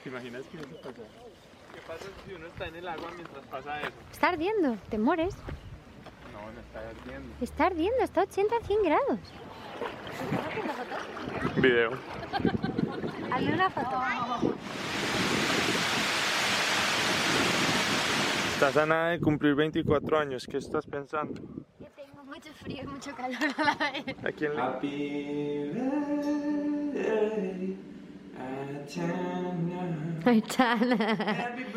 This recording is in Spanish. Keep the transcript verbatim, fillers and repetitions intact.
¿Te imaginas que eso pasa? ¿Qué pasa si uno está en el agua mientras pasa eso? Está ardiendo, te mueres. No, no está ardiendo. Está ardiendo, está a ochenta a cien grados. ¿Estás haciendo fotos? Video. Hazle una foto. Estás a nada de cumplir veinticuatro años. ¿Qué estás pensando? Yo tengo mucho frío y mucho calor a la vez. ¿A quién le...? Happy birthday, Ay, Chana.